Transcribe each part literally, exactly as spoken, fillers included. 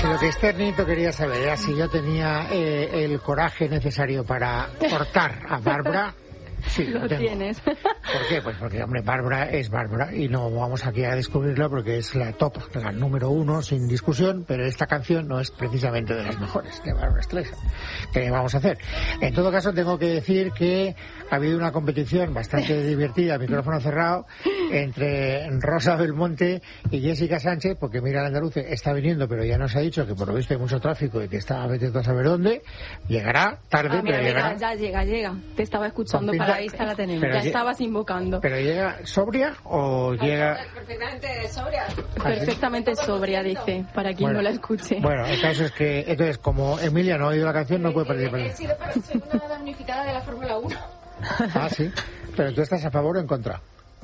si lo que Esther Nieto quería saber era si yo tenía eh, el coraje necesario para cortar a Bárbara, sí, lo, lo tengo. Tienes. ¿Por qué? Pues porque, hombre, Bárbara es Bárbara y no vamos aquí a descubrirlo porque es la top, la número uno sin discusión, pero esta canción no es precisamente de las mejores de Bárbara Streisand. ¿Qué vamos a hacer? En todo caso, tengo que decir que ha habido una competición bastante divertida, micrófono cerrado, entre Rosa Belmonte y Jessica Sánchez, porque mira, el andaluz está viniendo, pero ya nos ha dicho que por lo visto hay mucho tráfico y que está a veces a saber dónde. Llegará tarde, Ah, mira, pero llegará. Ya llega, llega. Te estaba escuchando Pinta, para ahí, está la tenemos. pero Ya lle- estabas invocando. ¿Pero llega sobria o llega...? Perfectamente sobria. Perfectamente sobria, dice, para quien Bueno, no la escuche. Bueno, el caso es que, entonces, como Emilia no ha oído la canción, no puede participar. He sido segunda damnificada de la Fórmula uno. Ah, sí. Pero tú estás a favor o en contra.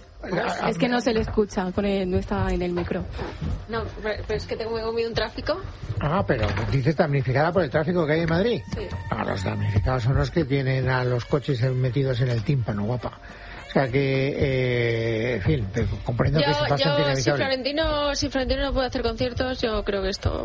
Es que no se le escucha, pone, no está en el micro. No, pero es que tengo comido un tráfico. Ah, pero dices damnificada por el tráfico que hay en Madrid. Sí. Ah, los damnificados son los que tienen a los coches metidos en el tímpano, guapa. O sea que, eh, en fin, te comprendo que es Yo, bastante yo si, inevitable. Florentino, si Florentino no puede hacer conciertos, yo creo que esto...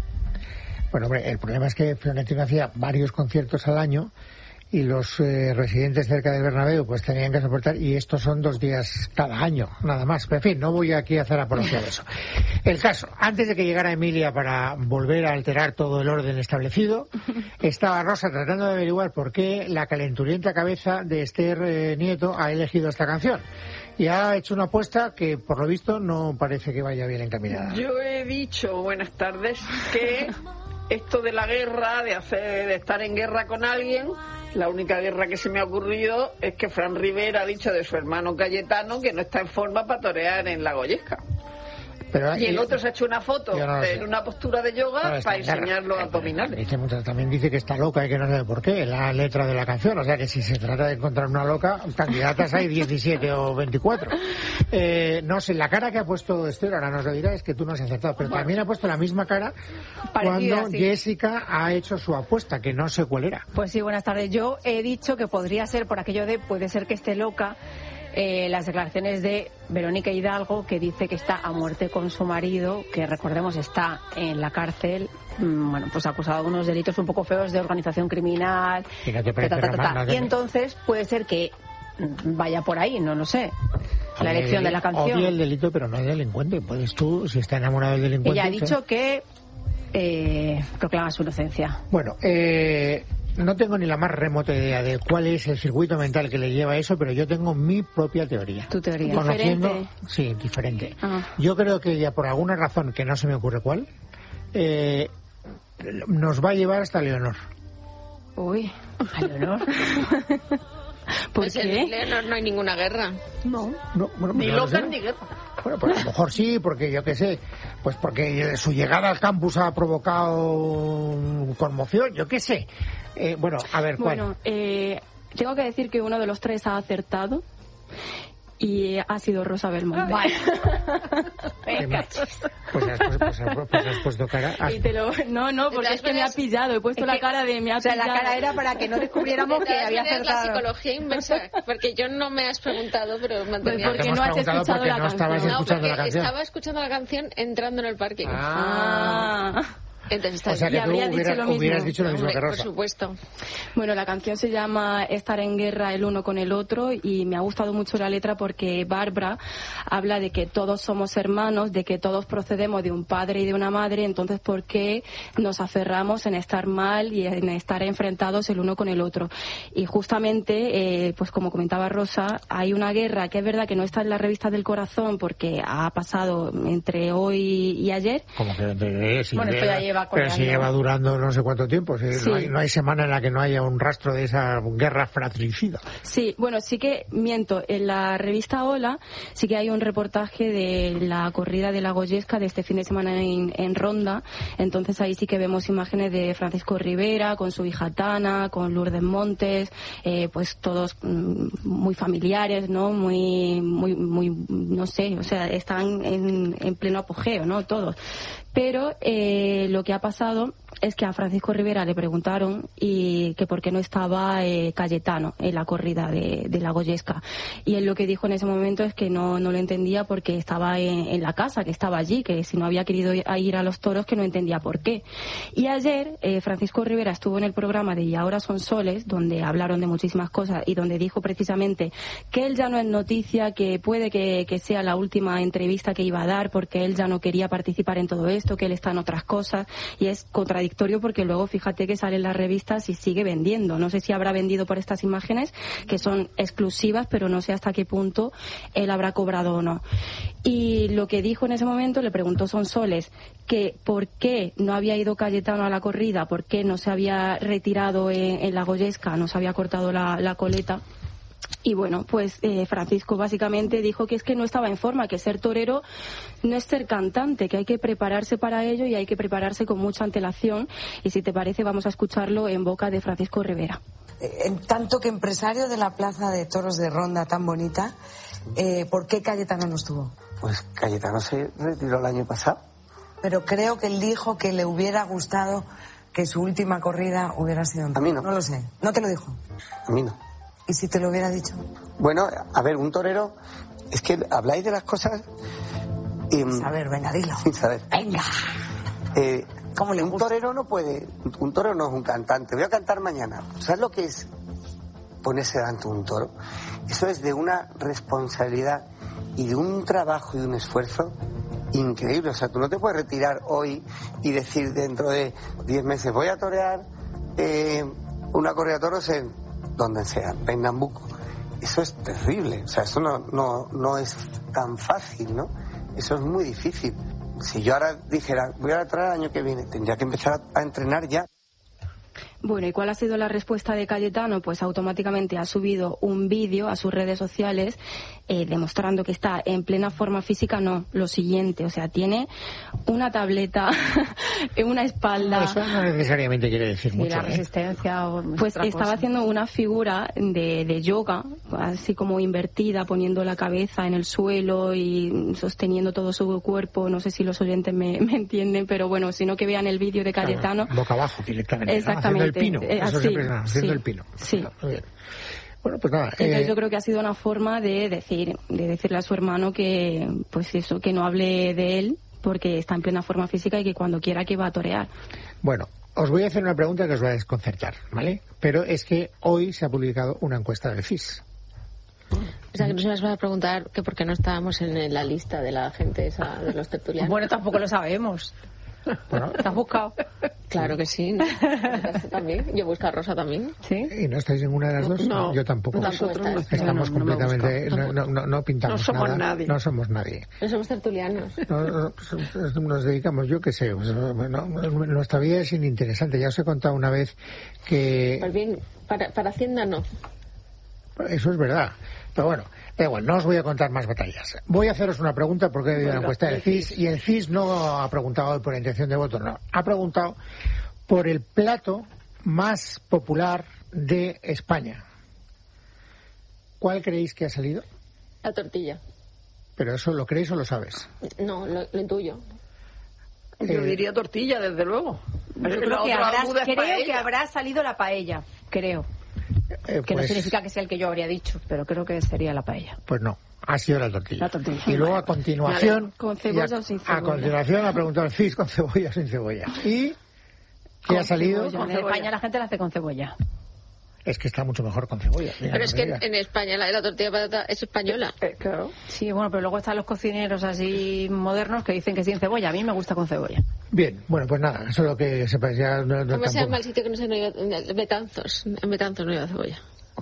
Bueno, hombre, el problema es que Florentino hacía varios conciertos al año y los eh, residentes cerca del Bernabéu pues tenían que soportar, y estos son dos días cada año, nada más. Pero en fin, no voy aquí a hacer apología de eso. El caso, antes de que llegara Emilia para volver a alterar todo el orden establecido, estaba Rosa tratando de averiguar por qué la calenturienta cabeza de Esther eh, Nieto ha elegido esta canción. Y ha hecho una apuesta que, por lo visto, no parece que vaya bien encaminada. Yo he dicho, buenas tardes, que esto de la guerra, de hacer, de estar en guerra con alguien, la única guerra que se me ha ocurrido es que Fran Rivera ha dicho de su hermano Cayetano que no está en forma para torear en la Goyesca. Pero, Y el eh, otro se ha hecho una foto yo no lo sé. en una postura de yoga Ahora está para en guerra. enseñar los Eh, abdominales. dice mucho- también dice que está loca y que no sabe por qué, la letra de la canción. O sea que si se trata de encontrar una loca, candidatas hay diecisiete o veinticuatro. Eh, no sé, la cara que ha puesto Esther, ahora nos lo dirá, es que tú no has acertado. Pero también ha puesto la misma cara Parecida, cuando sí. Jessica ha hecho su apuesta, que no sé cuál era. Pues sí, buenas tardes. Yo he dicho que podría ser, por aquello de puede ser que esté loca, eh, las declaraciones de Verónica Hidalgo, que dice que está a muerte con su marido, que recordemos está en la cárcel, mm, bueno, pues acusado de unos delitos un poco feos de organización criminal, Y no te ta, parece ta, ta, ta, normal, ta. ¿no? Y entonces puede ser que mm, vaya por ahí, no lo sé, la elección de la canción. Odia el delito, pero no es delincuente. Puedes tú, si está enamorado del delincuente... Ella ha ¿sí? dicho que eh, proclama su inocencia. Bueno, eh, no tengo ni la más remota idea de cuál es el circuito mental que le lleva a eso, pero yo tengo mi propia teoría. Tu teoría. Conociendo, ¿Diferente? sí, diferente. Ah. Yo creo que ella, por alguna razón que no se me ocurre cuál, eh, nos va a llevar hasta Leonor. Uy, A Leonor. ¿por Pues en qué? Leonor no hay ninguna guerra. No. No, bueno, Ni pues no lo loca sé. ni guerra. Bueno, pues a lo mejor sí, porque yo qué sé, pues porque su llegada al campus ha provocado conmoción, yo qué sé. Eh, bueno, a ver, ¿cuál? Bueno, eh, tengo que decir que uno de los tres ha acertado y ha sido Rosa Belmonte. Qué machista. Pues has, pues, pues has- pues has puesto cara... has- Y te lo, no, no, porque todas es que me ha maneras- pillado. He puesto Es la que- cara de me ha O sea, la pillado. cara era para que no descubriéramos De que todas había maneras, la acertado. psicología inversa, porque yo no me has preguntado, pero mantenía... Pues Te porque hemos no has preguntado escuchado porque la no estabas canción. No, escuchando porque la canción. estaba escuchando la canción entrando en el parking. Ah. Ah. Entonces está O sea Y que tú habría dicho hubieras, lo mismo. hubieras dicho lo mismo Hombre, que por Rosa. supuesto. Bueno, la canción se llama Estar en guerra el uno con el otro y me ha gustado mucho la letra porque Bárbara habla de que todos somos hermanos, de que todos procedemos de un padre y de una madre, entonces ¿por qué nos aferramos en estar mal y en estar enfrentados el uno con el otro? Y justamente, eh, pues como comentaba Rosa, hay una guerra que es verdad que no está en la revista del corazón porque ha pasado entre hoy y ayer. Como que eh, si Bueno, esto lleva- ya lleva pero si coleando. lleva durando no sé cuánto tiempo. Si Sí. no, hay, no hay semana en la que no haya un rastro de esa guerra fratricida. Sí, bueno, sí que miento. En la revista Hola sí que hay un reportaje de la corrida de la Goyesca de este fin de semana en, en Ronda. Entonces ahí sí que vemos imágenes de Francisco Rivera con su hija Tana, con Lourdes Montes, eh, pues todos mm, muy familiares, ¿no? Muy, muy, muy, no sé, o sea, están en, en pleno apogeo, ¿no? Todos. Pero eh, lo que ha pasado es que a Francisco Rivera le preguntaron y que por qué no estaba eh, Cayetano en la corrida de, de la Goyesca. Y él lo que dijo en ese momento es que no, no lo entendía porque estaba en, en la casa, que estaba allí, que si no había querido ir a los toros, que no entendía por qué. Y ayer eh, Francisco Rivera estuvo en el programa de Y ahora son soles, donde hablaron de muchísimas cosas y donde dijo precisamente que él ya no es noticia, que puede que, que sea la última entrevista que iba a dar porque él ya no quería participar en todo esto, que él está en otras cosas, y es contradictorio porque luego fíjate que sale en las revistas y sigue vendiendo. No sé si habrá vendido por estas imágenes que son exclusivas, pero no sé hasta qué punto él habrá cobrado o no. Y lo que dijo en ese momento, le preguntó Sonsoles que por qué no había ido Cayetano a la corrida, por qué no se había retirado en, en la Goyesca, no se había cortado la, la coleta. Y bueno, pues eh, Francisco básicamente dijo que es que no estaba en forma, que ser torero no es ser cantante, que hay que prepararse para ello y hay que prepararse con mucha antelación. Y si te parece, vamos a escucharlo en boca de Francisco Rivera. En tanto que empresario de la plaza de toros de Ronda tan bonita, eh, ¿por qué Cayetano no estuvo? Pues Cayetano se retiró el año pasado. Pero creo que él dijo que le hubiera gustado que su última corrida hubiera sido en... A mí no. No lo sé. ¿No te lo dijo? A mí no. ¿Y si te lo hubiera dicho? Bueno, a ver, un torero, es que habláis de las cosas y, a ver, venga, dilo. Sin saber. Venga. Eh, ¿Cómo le un gusta? torero no puede, un torero no es un cantante. Voy a cantar mañana. ¿Sabes lo que es ponerse delante de un toro? Eso es de una responsabilidad y de un trabajo y un esfuerzo increíble. O sea, tú no te puedes retirar hoy y decir dentro de diez meses voy a torear eh, una corrida de toros en donde sea, en Nambuco. Eso es terrible, o sea, eso no, no, no es tan fácil, ¿no? Eso es muy difícil. Si yo ahora dijera, voy a traer el año que viene, tendría que empezar a, a entrenar ya. Bueno, ¿y cuál ha sido la respuesta de Cayetano? Pues automáticamente ha subido un vídeo a sus redes sociales eh, demostrando que está en plena forma física. No, lo siguiente, o sea, tiene una tableta, una espalda... Eso no necesariamente quiere decir sí, mucho. la ¿eh? resistencia o pues otra estaba cosa. haciendo una figura de, de yoga, así como invertida, poniendo la cabeza en el suelo y sosteniendo todo su cuerpo. No sé si los oyentes me, me entienden, pero bueno, sino que vean el vídeo de Cayetano. Claro, boca abajo directamente. Exactamente. ¿no? Haciendo el pino. Eh, Eso así, siempre es, haciendo sí, el pino. Sí. Muy bien. Bueno, pues nada. Entonces eh, yo creo que ha sido una forma de decir, de decirle a su hermano que, pues eso, que no hable de él porque está en plena forma física y que cuando quiera que va a torear. Bueno, os voy a hacer una pregunta que os va a desconcertar, ¿vale? Pero es que hoy se ha publicado una encuesta del C I S. O sea, que nos ibas a preguntar que por qué no estábamos en la lista de la gente esa, de los tertulianos. Bueno, tampoco lo sabemos. Bueno, ¿Te has buscado? Claro que sí, ¿no? También. Yo busco a Rosa también. ¿Sí? ¿y no estáis en una de las dos? No, yo tampoco. nosotros no. Estamos No, no me completamente... busco. No, no, no, no pintamos No somos nada. nadie. No somos nadie. No somos tertulianos. No, no, pues, nos dedicamos, yo qué sé, pues, bueno, nuestra vida es ininteresante. Ya os he contado una vez que... Pues bien, para, para Hacienda no. Eso es verdad. Pero bueno, da igual, no os voy a contar más batallas. Voy a haceros una pregunta porque he oído la encuesta del C I S y el C I S no ha preguntado hoy por intención de voto, no. Ha preguntado por el plato más popular de España. ¿Cuál creéis que ha salido? La tortilla. ¿Pero eso lo creéis o lo sabes? No, lo, lo intuyo. Yo Eh, diría tortilla, desde luego. Yo La creo que, otra habrá, aguda es creo paella. que habrá salido la paella, creo. eh, Que no pues, significa que sea el que yo habría dicho, pero creo que sería la paella. pues no, ha sido la tortilla. La tortilla. Y luego a continuación... ¿Con cebolla y a, o sin A cebolla? continuación ha preguntado el C I S con cebolla o sin cebolla. ¿Y qué ha salido? cebolla. En España la gente la hace con cebolla. Es que está mucho mejor con cebolla. Mira, Pero no es me que digas. en España la, la tortilla de patata es española. Eh, claro. Sí, bueno, pero luego están los cocineros así modernos que dicen que sin cebolla. A mí me gusta con cebolla. Bien, bueno, pues nada, eso es lo que sepáis. Ya no, no, ¿Cómo se tampoco- llama el sitio que no se no iba? Betanzos. En Betanzos no iba cebolla.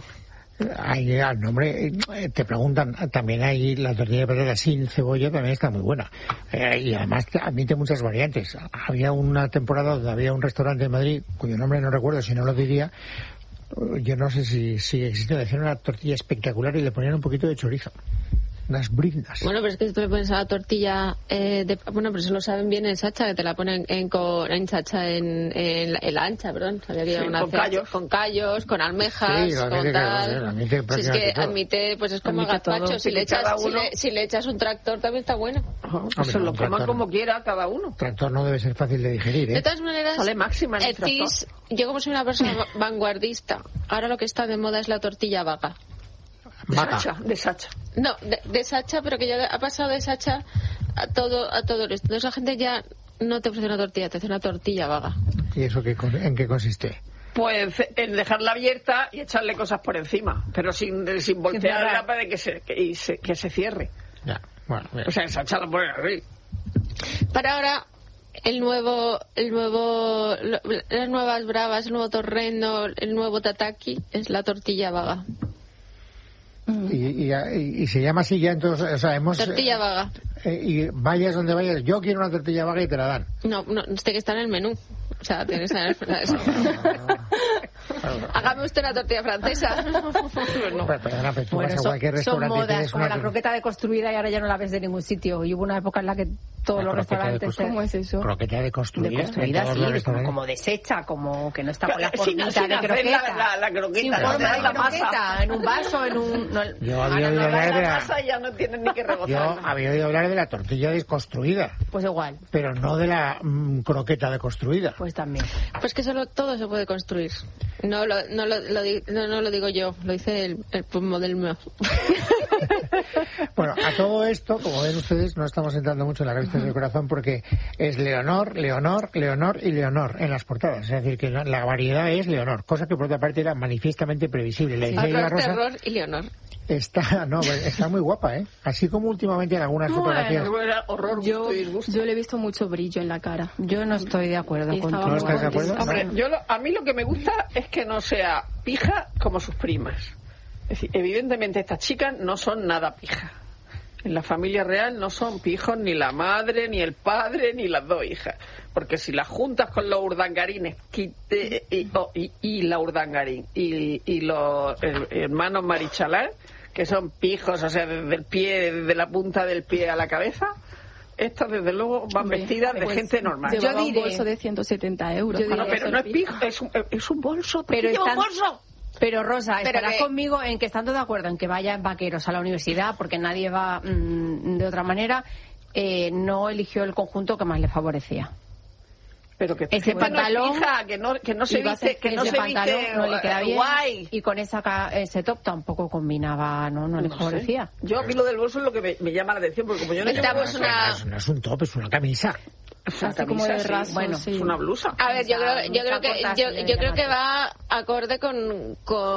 Hay al nombre, eh, te preguntan, también hay la tortilla de patata sin cebolla, también está muy buena. Eh, y además te- admite muchas variantes. Había una temporada donde había un restaurante en Madrid, cuyo nombre no recuerdo, si no lo diría, yo no sé si sigue existiendo, decían una tortilla espectacular y le ponían un poquito de chorizo. unas brindas. Bueno, pero es que si tú le pones a la tortilla, eh, de, bueno, pero eso lo saben bien en Sacha, que te la ponen en, con, en Sacha en, en, la, en la ancha, perdón. Sabía que sí, una con cera, callos. Con callos, con almejas, sí, con tal. Que, admite si es que admite, pues es como el gazpacho, si le, echas, si, le, si le echas un tractor también está bueno. Uh-huh. Pues se lo coman como quiera cada uno. Tractor no debe ser fácil de digerir, ¿eh? De todas maneras, sale máxima en el Etis, yo como soy una persona vanguardista, ahora lo que está de moda es la tortilla vaga. De Sacha, de Sacha. No, de, de Sacha, pero que ya ha pasado de Sacha a todo a todo esto. Entonces la gente ya no te ofrece una tortilla, te hace una tortilla vaga. ¿Y eso qué, en qué consiste? Pues en dejarla abierta y echarle cosas por encima, pero sin, sin voltearla para que se, que, se, que se cierre. Ya, bueno, o sea, Sacha la pone arriba. Para ahora, el nuevo, el nuevo, lo, las nuevas bravas, el nuevo torrendo, el nuevo tataki es la tortilla vaga. Y, y, y, y se llama así ya, entonces, o sea, hemos... Tortilla vaga. Eh, y vayas donde vayas, yo quiero una tortilla vaga y te la dan. No, no, tiene que estar en el menú. O sea, tiene que estar en el menú. Hágame usted una tortilla francesa. No. Pero, perdona, pero tú bueno, vas a son, cualquier restaurante son modas, y como una... la croqueta deconstruida y ahora ya no la ves de ningún sitio. Y hubo una época en la que todos los restaurantes... ¿Cómo es eso? Croqueta deconstruida. Deconstruida, sí, como, como deshecha, como que no está con la formita sin, sin de croqueta. La, la, la croqueta. Sin forma de croqueta, en un vaso, en un... No, yo había oído hablar de la... masa ya no tienen ni que rebozar. Yo había oído hablar de la tortilla desconstruida. Pues igual. Pero no de la mmm, croqueta deconstruida. Pues también. Pues que solo todo se puede construir. No lo, no lo, lo, no, no lo digo yo, lo dice el, el modelo. Bueno, a todo esto, como ven ustedes, no estamos entrando mucho en la revista del corazón porque es Leonor, Leonor, Leonor y Leonor en las portadas. Es decir, que la variedad es Leonor, cosa que por otra parte era manifiestamente previsible. La Horror, Rosa terror y Leonor. Está, no, está muy guapa, ¿eh? Así como últimamente en algunas bueno, fotografías. Horror, yo, gusto y disgusto. yo le he visto mucho brillo en la cara. Yo no estoy de acuerdo y con ¿No estás de acuerdo? Hombre, ¿no? yo lo, a mí lo que me gusta es que no sea pija como sus primas. Es decir, evidentemente estas chicas no son nada pijas. En la familia real no son pijos ni la madre, ni el padre, ni las dos hijas. Porque si las juntas con los urdangarines y, y, y, y la urdangarín y, y los hermanos Marichalar, que son pijos, o sea, desde el pie, desde la punta del pie a la cabeza, estas desde luego van Hombre, vestidas de pues, gente normal. Yo diré, un bolso de ciento setenta euros. Bueno, pero no es pijo, es un, es un bolso. Pero lleva están... un bolso. Pero Rosa, Pero estarás que... conmigo en que estando de acuerdo en que vayan vaqueros a la universidad, porque nadie va mmm, de otra manera, eh, no eligió el conjunto que más le favorecía. Pero que ese pantalón, no es fija, que no, que no se viste, que no se viste no le queda bien, guay. Y con esa, ese top tampoco combinaba, no, no le no favorecía. Sé. Yo a mí lo del bolso es lo que me, me llama la atención, porque como yo no Estamos llevo una... No es un top, es una camisa. Es una Así camisa, como de sí. raso, bueno, sí. es una blusa. A ver, yo o sea, creo, yo creo que yo, yo creo que va acorde con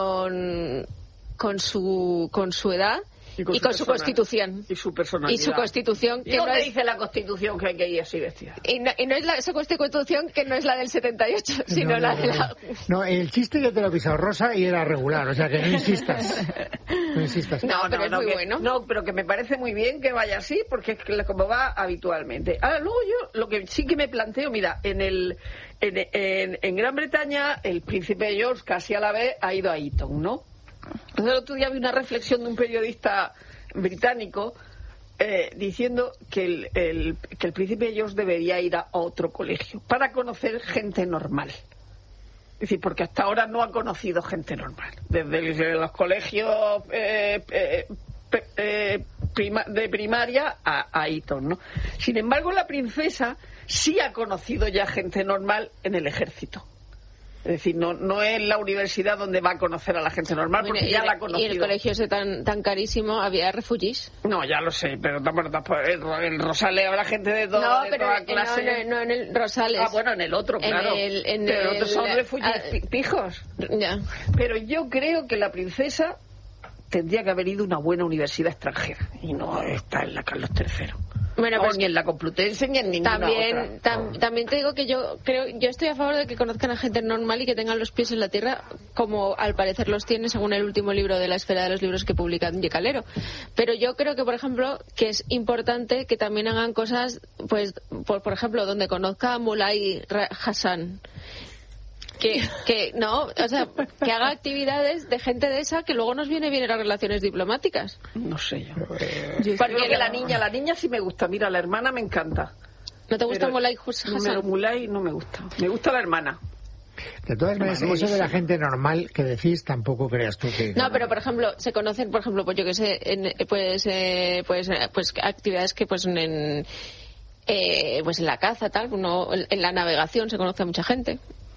con con su con su edad y con, y su, con su constitución y su personalidad y su constitución que ¿Y no no te es, dice la constitución que hay que ir así vestida y no, y no es la, esa constitución que no es la del setenta y ocho sino no, la no, de la no, el chiste ya te lo he pisado Rosa y era regular, o sea que no insistas no insistas no, no pero no, es no, muy que, bueno no, pero que me parece muy bien que vaya así porque es como va habitualmente. Ahora luego yo lo que sí que me planteo, mira, en el en, en, en Gran Bretaña el príncipe George casi a la vez ha ido a Eton, ¿no? Entonces el otro día vi una reflexión de un periodista británico eh, diciendo que el, el, que el príncipe George debería ir a otro colegio para conocer gente normal. Es decir, porque hasta ahora no ha conocido gente normal. Desde los colegios eh, eh, eh, prima, de primaria a, a Eton, ¿no? Sin embargo, la princesa sí ha conocido ya gente normal en el ejército. Es decir, no, no es la universidad donde va a conocer a la gente normal, porque bueno, ya el, la ha conocido. Y el colegio ese tan tan carísimo, había refugiés. No, ya lo sé, pero tampoco en el Rosales habrá gente de, todo, no, de pero toda en, clase. No, no, no, en el Rosales. Ah, bueno, en el otro, claro. En el, en pero el, otros son el, refugiés uh, pijos. Ya. Pero yo creo que la princesa tendría que haber ido a una buena universidad extranjera y no está en la Carlos tercero. Bueno, no, pues ni en la Complutense ni en ninguna también, otra. Tam, también te digo que yo creo, yo estoy a favor de que conozcan a gente normal y que tengan los pies en la tierra, como al parecer los tiene según el último libro de la esfera de los libros que publica Nye Calero. Pero yo creo que, por ejemplo, que es importante que también hagan cosas, pues, por, por ejemplo, donde conozca a Mulay Hassan. que, que no, o sea, que haga actividades de gente de esa que luego nos viene bien en las relaciones diplomáticas. No sé yo. Eh, yo porque que la niña, la niña sí me gusta. Mira, la hermana me encanta. ¿No te gusta Mulay Hassan? No, Mulay no me gusta. Me gusta la hermana. De todas maneras, eso de la gente normal que decís tampoco creas tú que... No, pero por ejemplo, se conocen, por ejemplo, pues yo que sé, en, pues, eh, pues, pues actividades que pues en, eh, pues en la caza, tal, uno, en la navegación se conoce a mucha gente.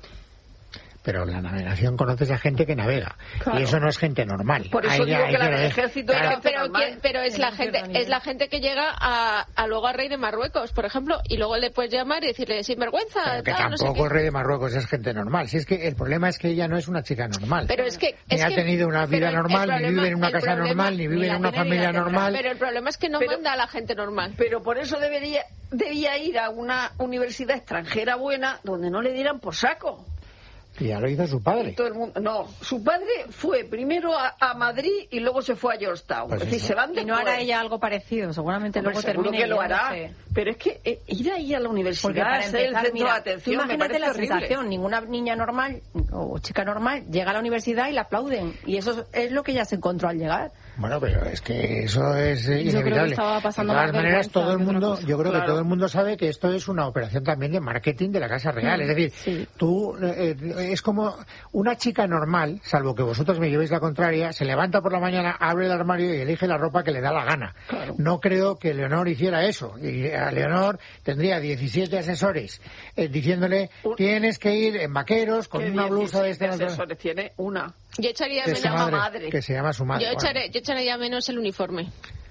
Pero en la navegación conoces a gente que navega, claro. Y eso no es gente normal. Por eso ahí, digo ahí, que la del ahí, ejército pero, es pero, normal. pero es la gente es la gente que llega a, a luego al rey de Marruecos, por ejemplo, y luego le puedes llamar y decirle sinvergüenza. Pero que tal, tampoco no sé el rey de Marruecos es gente normal. Si es que el problema es que ella no es una chica normal. Pero es que ni es ha que, tenido una vida el, normal, el problema, ni vive en una casa problema, normal, ni vive ni en una familia normal. Pero el problema es que no pero, manda a la gente normal. Pero por eso debería debía ir a una universidad extranjera buena donde no le dieran por saco. Y ya lo hizo su padre. Todo el mundo, no, su padre fue primero a, a Madrid y luego se fue a Georgetown. Pues es decir, se van y no hará ella algo parecido, seguramente Hombre, luego seguro termine que lo hará. sé. Pero es que eh, ir ahí a la universidad, porque para ser empezar, el centro mira, de atención, imagínate me parece la horrible. sensación, ninguna niña normal o chica normal llega a la universidad y la aplauden. Y eso es lo que ella se encontró al llegar. Bueno, pero es que eso es eh, yo inevitable. Creo que estaba pasando de todas maneras, todo el mundo, yo creo claro. que todo el mundo sabe que esto es una operación también de marketing de la Casa Real. Mm, es decir, sí. tú eh, es como una chica normal, salvo que vosotros me llevéis la contraria, se levanta por la mañana, abre el armario y elige la ropa que le da la gana. Claro. No creo que Leonor hiciera eso. Y a Leonor tendría diecisiete asesores eh, diciéndole tienes que ir en vaqueros con una blusa de este. asesores tiene una. Yo echaría que menos se llama madre. madre. Que se llama su madre. Yo echaré, yo echaría menos el uniforme.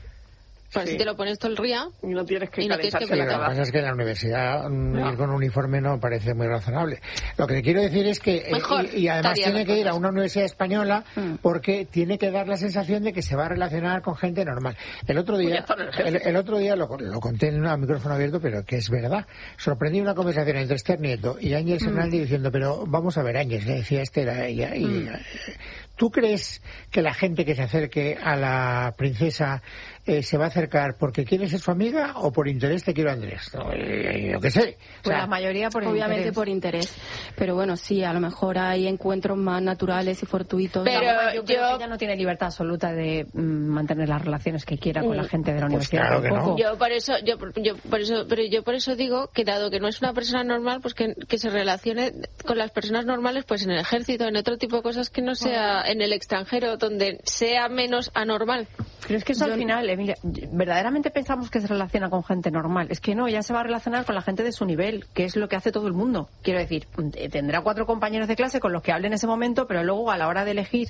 Pues sí. si te lo pones todo el día y no tienes que y no tienes que sí, lo que pasa es que en la universidad no. ir con uniforme no parece muy razonable. Lo que quiero decir es que Mejor, eh, y, y además tiene que ir a una universidad española mm. porque tiene que dar la sensación de que se va a relacionar con gente normal. El otro día pues el, el otro día lo, lo conté en un micrófono abierto, pero que es verdad. Sorprendí una conversación entre Esther Nieto y Ángel mm. Hernández diciendo, pero vamos a ver, Ángel, le decía Esther a ella y mm. ¿tú crees que la gente que se acerque a la princesa eh, se va a acercar porque quiere ser su amiga o por interés te quiero Andrés? No, eh, yo qué sé. Pues o sea, la mayoría por obviamente interés. por interés. Pero bueno, sí, a lo mejor hay encuentros más naturales y fortuitos. Pero yo, yo creo yo... que ella no tiene libertad absoluta de mm, mantener las relaciones que quiera con la gente de la pues universidad. Claro que no. Yo por eso, yo, yo por eso, pero yo por eso digo que dado que no es una persona normal, pues que, que se relacione con las personas normales, pues en el ejército, en otro tipo de cosas que no sea en el extranjero, donde sea menos anormal. Pero es que eso yo... al final, Emilia, verdaderamente pensamos que se relaciona con gente normal. Es que no, ella se va a relacionar con la gente de su nivel, que es lo que hace todo el mundo. Quiero decir, tendrá cuatro compañeros de clase con los que hable en ese momento, pero luego a la hora de elegir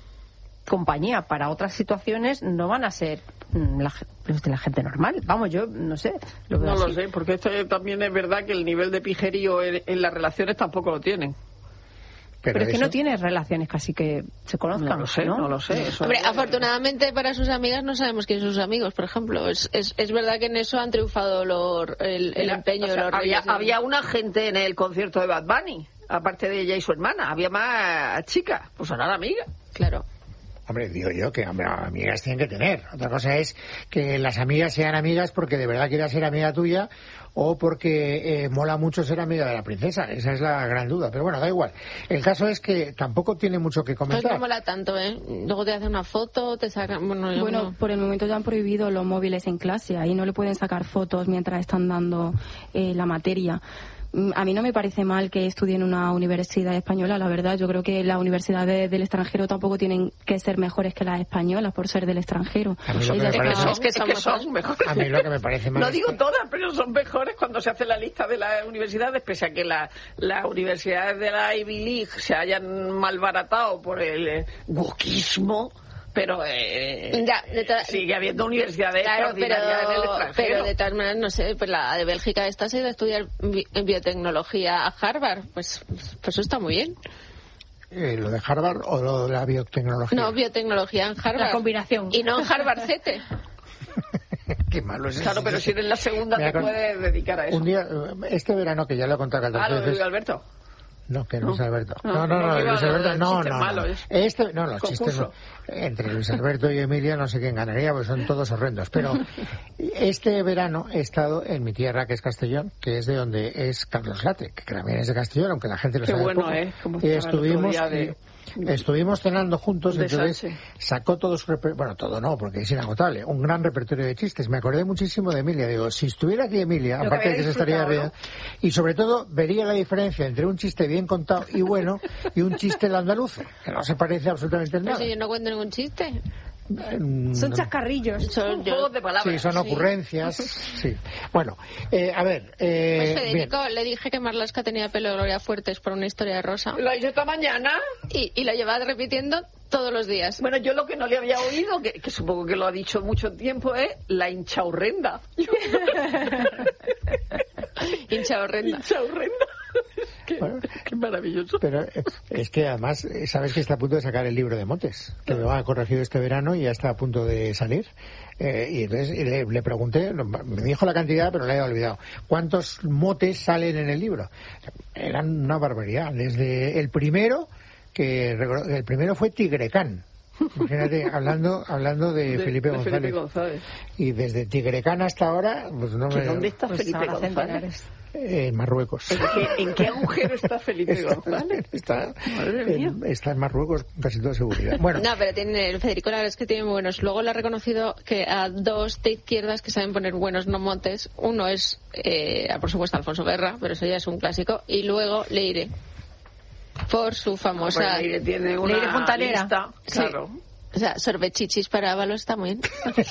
compañía para otras situaciones no van a ser la, la gente normal. Vamos, yo no sé. Lo no así. lo sé, porque esto también es verdad que el nivel de pijerío en, en las relaciones tampoco lo tienen. Pero, pero es eso... que no tiene relaciones casi que se conozcan. No lo sé, no, no lo sé. Eso Hombre, es... afortunadamente para sus amigas no sabemos quiénes son sus amigos, por ejemplo. Es, es, es verdad que en eso han triunfado los, el, el empeño. O sea, los había, reyes, había una gente en el concierto de Bad Bunny, aparte de ella y su hermana. Había más chicas, pues eran amigas. Claro. Hombre, digo yo que hombre, amigas tienen que tener. Otra cosa es que las amigas sean amigas porque de verdad quieras ser amiga tuya o porque eh, mola mucho ser amiga de la princesa. Esa es la gran duda. Pero bueno, da igual. El caso es que tampoco tiene mucho que comentar. Pues no mola tanto, ¿eh? Luego te hacen una foto, te sacan... Bueno, bueno no... por el momento ya han prohibido los móviles en clase. Ahí no le pueden sacar fotos mientras están dando eh, la materia. A mí no me parece mal que estudie en una universidad española, la verdad. Yo creo que las universidades del extranjero tampoco tienen que ser mejores que las españolas por ser del extranjero. A mí lo que me es, parece... que son, es que son, es que son mejores. A mí lo que me parece mal no es digo que... todas, pero son mejores cuando se hace la lista de las universidades, pese a que las la universidades de la Ivy League se hayan malbaratado por el eh, wokismo. Pero eh, ya, de to- sigue habiendo universidades claro, extraordinarias pero, en el extranjero. pero de todas maneras, no sé, pues la de Bélgica esta se ha ido a estudiar bi- en biotecnología a Harvard. Pues, pues eso está muy bien. Eh, ¿Lo de Harvard o lo de la biotecnología? No, biotecnología en Harvard. La combinación. Y no en Harvard C E T. Qué malo es eso. Claro, pero si eres la segunda Mira, te con... puedes dedicar a eso. Un día, este verano, que ya lo he contado Ah, tantas lo de veces... Alberto. No, que Luis No. Alberto. No, No, no, no, no, Luis no, Alberto, el no, chiste no. malo no. es. Este, no, los Confuso. chistes no. Entre Luis Alberto y Emilia no sé quién ganaría, porque son todos horrendos. Pero este verano he estado en mi tierra, que es Castellón, que es de donde es Carlos Latre, que también es de Castellón, aunque la gente lo Qué sabe bueno, poco. ¿eh? Como Y estaba el otro estuvimos, día de- y- estuvimos cenando juntos, de entonces Sánchez. sacó todo su repertorio, bueno, todo no, porque es inagotable, un gran repertorio de chistes. Me acordé muchísimo de Emilia. Digo, si estuviera aquí Emilia, Lo que aparte de que había se estaría disfrutado, riendo, y sobre todo vería la diferencia entre un chiste bien contado y bueno y un chiste del andaluz, que no se parece absolutamente en Pero nada. si yo no cuento ningún chiste. Mm, Son chascarrillos. Son yo- Juegos de palabras. Sí, son ocurrencias. Sí. Bueno, eh, a ver. Eh, Pues bien. Federico, le dije que Marlaska tenía pelo de Gloria Fuertes por una historia de Rosa. Lo hice esta mañana. Y, y lo lleva repitiendo todos los días. Bueno, yo lo que no le había oído, que, que supongo que lo ha dicho mucho tiempo, es la hinchaurrenda. Hincha horrenda. Hinchaurrenda. Qué, Bueno. qué maravilloso. Pero eh, es que además, eh, sabes que está a punto de sacar el libro de motes, que lo ha corregido este verano y ya está a punto de salir. Eh, y entonces y le, le pregunté, no, me dijo la cantidad, pero la he olvidado. ¿Cuántos motes salen en el libro? Eran una barbaridad. Desde el primero, que recor- el primero fue Tigrecán. Imagínate, hablando hablando de, De- Felipe, de González. Felipe González. Y desde Tigrecán hasta ahora, pues no ¿Que me... ¿Dónde está Pues Felipe ahora González? centenares. Eh, en Marruecos. ¿En qué, ¿En qué agujero está Felipe Está, González? está, Madre mía. en, está en Marruecos casi toda seguridad. Bueno, No, pero tiene, el Federico la verdad es que tiene muy buenos. Luego le ha reconocido que a dos de izquierdas que saben poner buenos no montes. Uno es, eh, por supuesto, Alfonso Guerra, pero eso ya es un clásico. Y luego Leire, por su famosa... Pues Leire tiene una Leire Fontanera. lista, Sí. claro. O sea, sorbechichis para Ábalos está muy bien.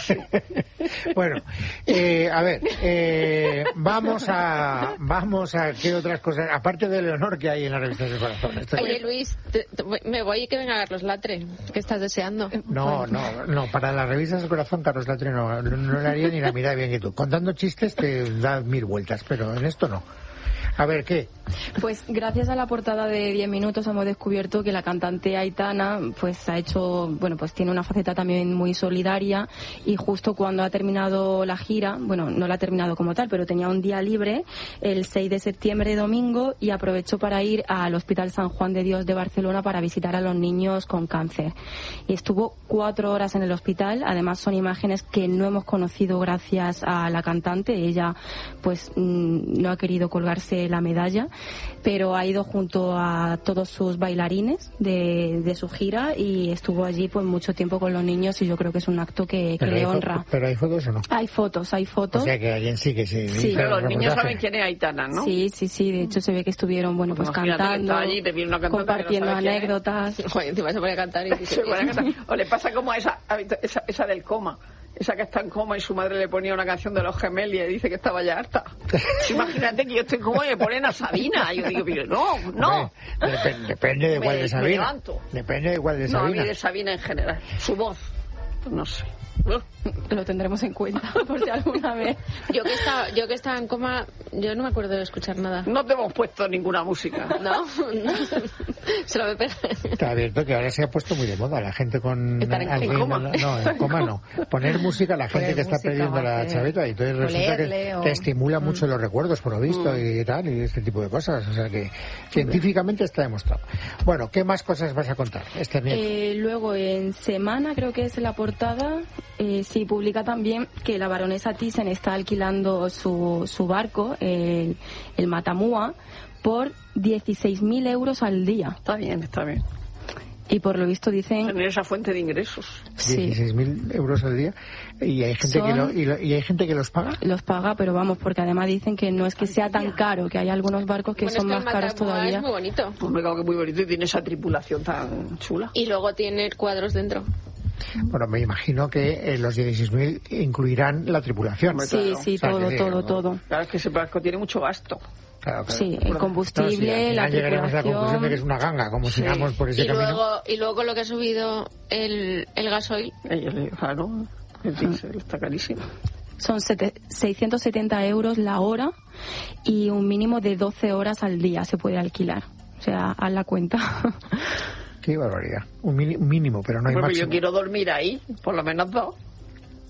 bueno, eh, a ver, eh, vamos a, vamos a qué otras cosas, aparte de Leonor que hay en la revista del corazón. Esto es- Oye, Luis, te- te- me voy y que venga Carlos Latre. ¿Qué estás deseando? No, no, no, para las revistas del corazón Carlos Latre no, no, no le haría ni la mitad de bien que tú. Contando chistes te da mil vueltas, pero en esto no. A ver, ¿qué? Pues gracias a la portada de diez minutos hemos descubierto que la cantante Aitana pues ha hecho, bueno, pues tiene una faceta también muy solidaria y justo cuando ha terminado la gira, bueno, no la ha terminado como tal, pero tenía un día libre el seis de septiembre, domingo, y aprovechó para ir al Hospital San Juan de Dios de Barcelona para visitar a los niños con cáncer. Y estuvo cuatro horas en el hospital, además son imágenes que no hemos conocido gracias a la cantante, ella pues mm, no ha querido colgarse la medalla, pero ha ido junto a todos sus bailarines de, de su gira y estuvo allí pues mucho tiempo con los niños y yo creo que es un acto que, que Pero le hay fo- honra. ¿Pero hay fotos o no? Hay fotos, hay fotos. O sea que alguien sí que sí. Sí. hizo Pero el los niños reportaje. saben quién es Aitana, ¿no? Sí, sí, sí, de hecho se ve que estuvieron, bueno, pues Imagínate que cantando, está allí y te viene una cantante que no compartiendo sabe quién es. anécdotas. Joder, encima se pone a cantar y dice... Se pone a cantar. O le pasa como a esa, esa, esa del coma. Esa que está en coma y su madre le ponía una canción de los Gemelia y dice que estaba ya harta. Imagínate que yo estoy en coma y me ponen a Sabina. Yo digo, pero no, no. Hombre, dep- depende de Me- cuál de me Sabina. levanto. Depende de cuál de No, a mí Sabina. de Sabina en general. Su voz, no sé. Lo tendremos en cuenta por si alguna vez. Yo que, estaba, yo que estaba en coma, yo no me acuerdo de escuchar nada. No te hemos puesto ninguna música. ¿No? Se lo me pega. Está abierto que ahora se ha puesto muy de moda la gente con Estar en Alzheimer, coma. no, en coma no, poner música a la gente Poner que está música, perdiendo la hacer- chaveta y entonces o resulta que, leerle, o- que estimula mucho Mm. los recuerdos por lo visto y tal y este tipo de cosas, o sea que científicamente está demostrado. Bueno, ¿qué más cosas vas a contar este nieto? Eh, luego en Semana, creo que es en la portada, eh, sí publica también que la baronesa Thyssen está alquilando su, su barco, el, el Matamua, por dieciséis mil euros al día. Está bien, está bien. Y por lo visto dicen... Tener esa fuente de ingresos. Sí, dieciséis mil euros al día y hay gente que Son- lo, y, lo- y hay gente que los paga. los paga, pero vamos, porque además dicen que no es que sea tan caro, que hay algunos barcos que Bueno, son es más el caros Matamua todavía. es muy bonito. Hombre, claro que muy bonito y tiene esa tripulación tan chula. Y luego tiene cuadros dentro. Bueno, me imagino que eh, los dieciséis mil incluirán la tripulación. Hombre, Sí, claro. sí, O sea, todo, que digo, todo, ¿no? todo. Claro, es que ese barco tiene mucho gasto. Claro, claro. Sí, el Bueno, combustible, no, sí, al final la llegaremos a la conclusión tripulación. de que es una ganga, como sigamos por ese Y camino. luego, y luego lo que ha subido el, el gasoil. Ellos le claro, el diésel está carísimo. Son sete- seiscientos setenta euros la hora y un mínimo de doce horas al día se puede alquilar. O sea, haz la cuenta. Qué barbaridad. Un mini- un mínimo, pero no hay Hombre, pues máximo. yo quiero dormir ahí, por lo menos dos.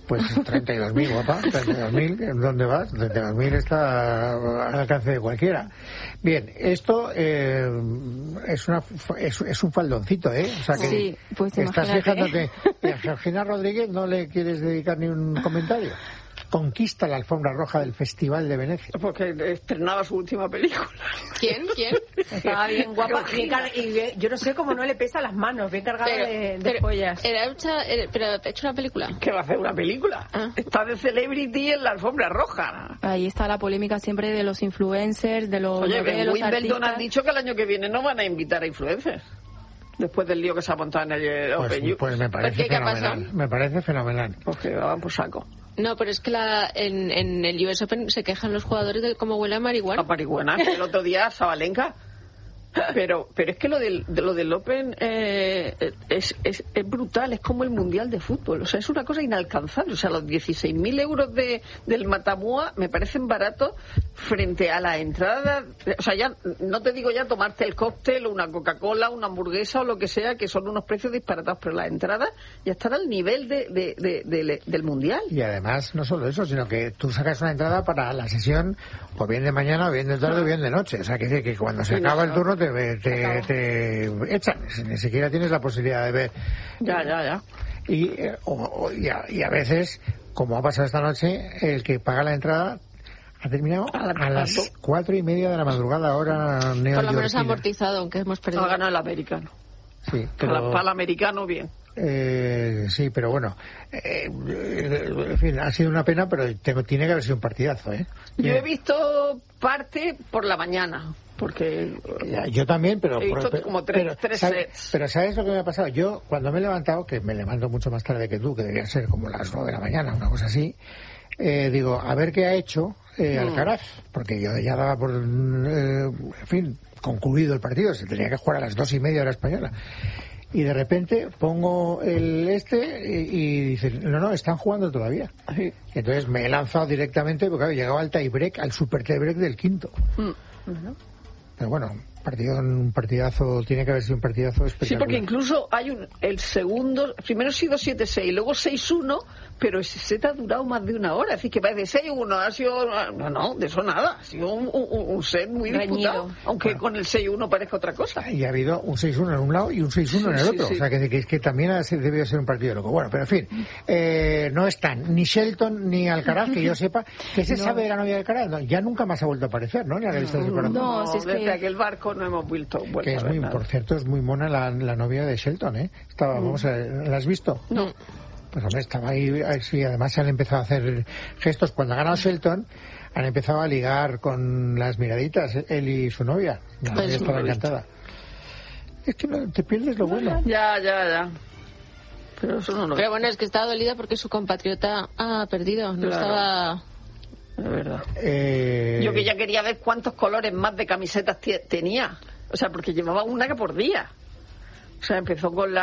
Pues treinta y dos mil, guapa, treinta y dos mil, ¿dónde vas? treinta y dos mil está al alcance de cualquiera. Bien, esto eh, es una es, es un faldoncito, ¿eh? O sea que sí, pues estás imagínate. fijándote. ¿Y a Georgina Rodríguez no le quieres dedicar ni un comentario? Conquista la alfombra roja del Festival de Venecia. Porque estrenaba su última película. ¿Quién? ¿Quién? Estaba bien guapa. Bien car- y bien- yo no sé cómo no le pesa las manos, bien cargada Pero- de, de pero- pollas. Era hecha, era- pero ha hecho una película. ¿Qué va a hacer una película? Ah. Está de celebrity en la alfombra roja. Ahí está la polémica siempre de los influencers, de los Oye, que en modelos, Wimbledon artistas. han dicho que el año que viene no van a invitar a influencers. Después del lío que se ha montado en el Pues, Open U. pues me parece ¿Por qué? ¿Qué ha fenomenal. pasado? Me parece fenomenal. Pues que van por saco. No, pero es que la, en, en el U S Open se quejan los jugadores de cómo huele a marihuana. A marihuana. El otro día Sabalenka. Pero pero es que lo del, de lo del Open eh, es, es, es brutal, es como el Mundial de Fútbol. O sea, es una cosa inalcanzable. O sea, los dieciséis mil euros de, del Matamua me parecen baratos frente a la entrada. O sea, ya no te digo ya tomarte el cóctel, una Coca-Cola, una hamburguesa o lo que sea, que son unos precios disparatados, pero la entrada ya están al nivel de, de, de, de- del Mundial. Y además, no solo eso, sino que tú sacas una entrada para la sesión, o bien de mañana, o bien de tarde, o bien de noche. O sea, que, que cuando se Sí, no, acaba el no. turno te, te, te echan. Ni siquiera tienes la posibilidad de ver. Ya, ya, ya. Y, eh, o- o- y, a, y a veces, como ha pasado esta noche, el que paga la entrada ha terminado a las cuatro y media de la madrugada, ahora Por lo menos ha neoyorquina. amortizado, aunque hemos perdido. Ha ganado el americano. Sí, Para, pero... para el americano, bien. Eh, sí, pero bueno, eh, eh, en fin, ha sido una pena, pero tengo- tiene que haber sido un partidazo, ¿eh? Yo Eh, he visto parte por la mañana, porque ya, yo también, pero... he visto pero- como tres, pero, tres ¿sabes? sets. Pero ¿sabes lo que me ha pasado? Yo, cuando me he levantado, que me levanto mucho más tarde que tú, que debería ser como las nueve de la mañana, una cosa así, eh, digo, a ver qué ha hecho eh, Mm. Alcaraz, porque yo ya daba por, eh, en fin, concluido el partido, se tenía que jugar a las dos y media hora española. Y de repente pongo el este y, y dicen, no, no, están jugando todavía. Sí. Entonces me he lanzado directamente, porque claro, llegaba al tiebreak, al super tiebreak del quinto. Mm. Pero bueno, partido, un partidazo, tiene que haber sido un partidazo Sí, espectacular. porque incluso hay un el segundo, primero ha sido siete seis, luego seis uno, pero ese set ha durado más de una hora. Es decir, que parece seis uno, ha sido... No, no, de eso nada. Ha sido un, un- un set muy Reñido. disputado, aunque con el seis uno parezca otra cosa. Y ha habido un seis uno en un lado y un seis uno en el Sí, otro. sí, sí. O sea, que, que, que también ha sido- debió ser un partido loco. Bueno, pero en fin, eh, no están ni Shelton ni Alcaraz, que yo sepa. ¿Qué se sabe de la novia de Alcaraz? No, ya nunca más ha vuelto a aparecer, ¿no? En la revista de Superman. No, si es desde que- aquel barco no hemos vuelto, vuelto Que es a ver muy, nada. por cierto, es muy mona la, la novia de Shelton, ¿eh? Estaba, vamos a ver, ¿la has visto? No. Pues hombre, estaba ahí, ahí sí, además se han empezado a hacer gestos. Cuando ha ganado Shelton, han empezado a ligar con las miraditas, él y su novia. La Pues novia estaba no lo he visto. encantada. Es que no, te pierdes lo bueno. Ya, ya, ya. Pero eso no lo Pero bueno, es que está dolida porque su compatriota ha perdido. No Claro. estaba... es verdad. Eh, Yo que ya quería ver cuántos colores más de camisetas tie- tenía. O sea, porque llevaba una que por día. O sea, empezó con la